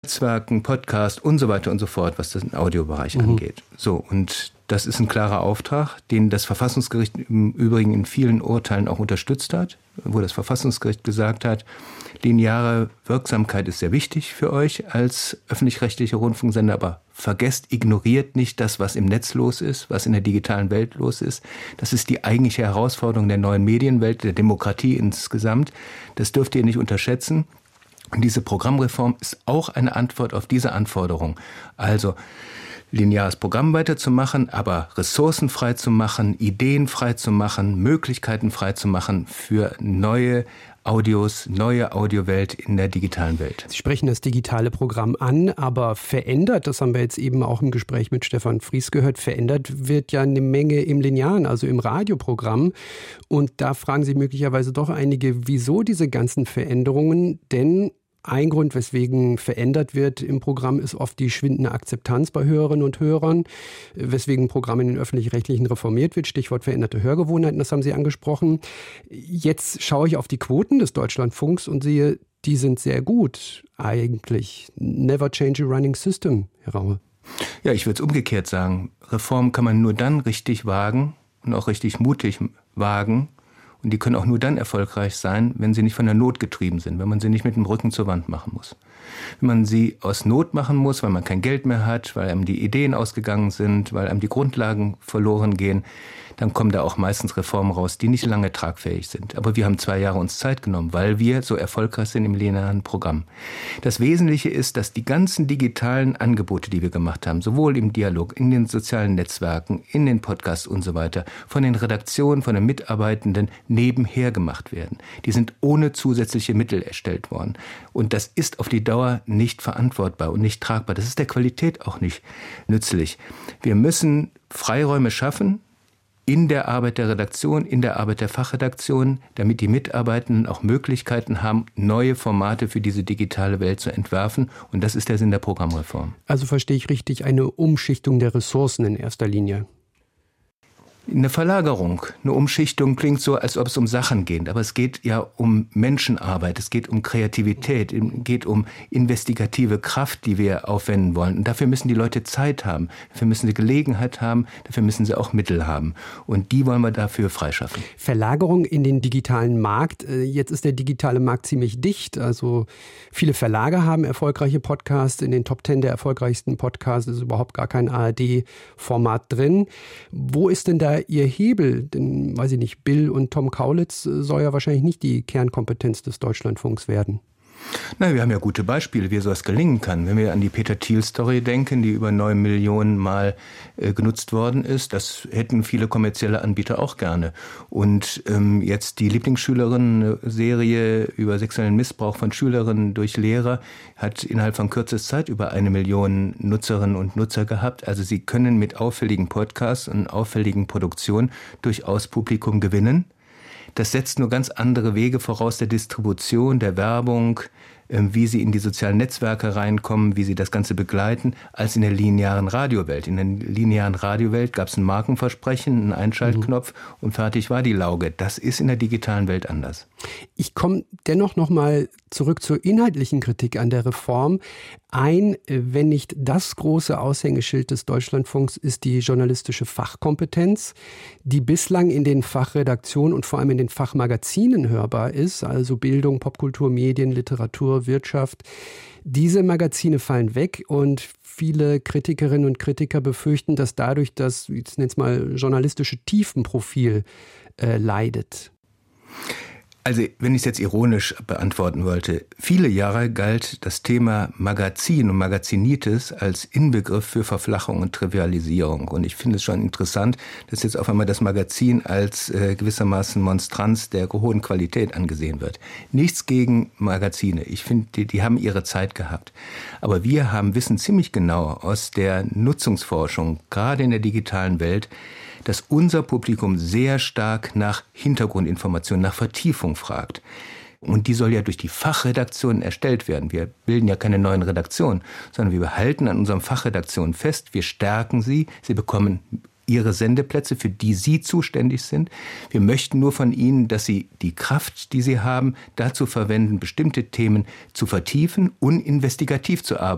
Netzwerken, Podcast und so weiter und so fort, was den Audiobereich angeht. So, und das ist ein klarer Auftrag, den das Verfassungsgericht im Übrigen in vielen Urteilen auch unterstützt hat, wo das Verfassungsgericht gesagt hat, lineare Wirksamkeit ist sehr wichtig für euch als öffentlich-rechtlicher Rundfunksender, aber vergesst, ignoriert nicht das, was im Netz los ist, was in der digitalen Welt los ist. Das ist die eigentliche Herausforderung der neuen Medienwelt, der Demokratie insgesamt. Das dürft ihr nicht unterschätzen. Und diese Programmreform ist auch eine Antwort auf diese Anforderung. Also lineares Programm weiterzumachen, aber Ressourcen frei zu machen, Ideen frei zu machen, Möglichkeiten frei zu machen für neue Audios, neue Audiowelt in der digitalen Welt. Sie sprechen das digitale Programm an, aber verändert, das haben wir jetzt eben auch im Gespräch mit Stefan Fries gehört, verändert wird ja eine Menge im linearen, also im Radioprogramm. Und da fragen sich möglicherweise doch einige, wieso diese ganzen Veränderungen, denn ein Grund, weswegen verändert wird im Programm, ist oft die schwindende Akzeptanz bei Hörerinnen und Hörern, weswegen ein Programm in den Öffentlich-Rechtlichen reformiert wird. Stichwort veränderte Hörgewohnheiten, das haben Sie angesprochen. Jetzt schaue ich auf die Quoten des Deutschlandfunks und sehe, die sind sehr gut eigentlich. Never change a running system, Herr Raue. Ja, ich würde es umgekehrt sagen. Reform kann man nur dann richtig wagen und auch richtig mutig wagen. Und die können auch nur dann erfolgreich sein, wenn sie nicht von der Not getrieben sind, wenn man sie nicht mit dem Rücken zur Wand machen muss. Wenn man sie aus Not machen muss, weil man kein Geld mehr hat, weil einem die Ideen ausgegangen sind, weil einem die Grundlagen verloren gehen, dann kommen da auch meistens Reformen raus, die nicht lange tragfähig sind. Aber wir haben 2 Jahre uns Zeit genommen, weil wir so erfolgreich sind im linearen Programm. Das Wesentliche ist, dass die ganzen digitalen Angebote, die wir gemacht haben, sowohl im Dialog, in den sozialen Netzwerken, in den Podcasts und so weiter, von den Redaktionen, von den Mitarbeitenden nebenher gemacht werden. Die sind ohne zusätzliche Mittel erstellt worden. Und das ist auf die Dauer nicht verantwortbar und nicht tragbar. Das ist der Qualität auch nicht nützlich. Wir müssen Freiräume schaffen, in der Arbeit der Redaktion, in der Arbeit der Fachredaktion, damit die Mitarbeitenden auch Möglichkeiten haben, neue Formate für diese digitale Welt zu entwerfen. Und das ist der Sinn der Programmreform. Also verstehe ich richtig, eine Umschichtung der Ressourcen in erster Linie? Eine Verlagerung, eine Umschichtung klingt so, als ob es um Sachen geht. Aber es geht ja um Menschenarbeit, es geht um Kreativität, es geht um investigative Kraft, die wir aufwenden wollen. Und dafür müssen die Leute Zeit haben, dafür müssen sie Gelegenheit haben, dafür müssen sie auch Mittel haben. Und die wollen wir dafür freischaffen. Verlagerung in den digitalen Markt. Jetzt ist der digitale Markt ziemlich dicht. Also viele Verlage haben erfolgreiche Podcasts. In den Top 10 der erfolgreichsten Podcasts ist überhaupt gar kein ARD-Format drin. Wo ist denn da Ihr Hebel? Denn, weiß ich nicht, Bill und Tom Kaulitz soll ja wahrscheinlich nicht die Kernkompetenz des Deutschlandfunks werden. Na, wir haben ja gute Beispiele, wie sowas gelingen kann. Wenn wir an die Peter-Thiel-Story denken, die über 9 Millionen Mal genutzt worden ist, das hätten viele kommerzielle Anbieter auch gerne. Und jetzt die Lieblingsschülerinnen-Serie über sexuellen Missbrauch von Schülerinnen durch Lehrer hat innerhalb von kürzester Zeit über 1 Million Nutzerinnen und Nutzer gehabt. Also sie können mit auffälligen Podcasts und auffälligen Produktionen durchaus Publikum gewinnen. Das setzt nur ganz andere Wege voraus der Distribution, der Werbung, wie sie in die sozialen Netzwerke reinkommen, wie sie das Ganze begleiten, als in der linearen Radiowelt. In der linearen Radiowelt gab es ein Markenversprechen, einen Einschaltknopf und fertig war die Lauge. Das ist in der digitalen Welt anders. Ich komme dennoch noch mal zurück zur inhaltlichen Kritik an der Reform. Wenn nicht das große Aushängeschild des Deutschlandfunks ist die journalistische Fachkompetenz, die bislang in den Fachredaktionen und vor allem in den Fachmagazinen hörbar ist, also Bildung, Popkultur, Medien, Literatur, Wirtschaft. Diese Magazine fallen weg und viele Kritikerinnen und Kritiker befürchten, dass dadurch das, ich nenne es mal, journalistische Tiefenprofil leidet. Also, wenn ich es jetzt ironisch beantworten wollte, viele Jahre galt das Thema Magazin und Magazinitis als Inbegriff für Verflachung und Trivialisierung. Und ich finde es schon interessant, dass jetzt auf einmal das Magazin als gewissermaßen Monstranz der hohen Qualität angesehen wird. Nichts gegen Magazine. Ich finde, die haben ihre Zeit gehabt. Aber wir wissen ziemlich genau aus der Nutzungsforschung, gerade in der digitalen Welt, dass unser Publikum sehr stark nach Hintergrundinformationen, nach Vertiefung fragt. Und die soll ja durch die Fachredaktionen erstellt werden. Wir bilden ja keine neuen Redaktionen, sondern wir behalten an unseren Fachredaktionen fest, wir stärken sie, sie bekommen ihre Sendeplätze, für die sie zuständig sind. Wir möchten nur von ihnen, dass sie die Kraft, die sie haben, dazu verwenden, bestimmte Themen zu vertiefen und investigativ zu arbeiten.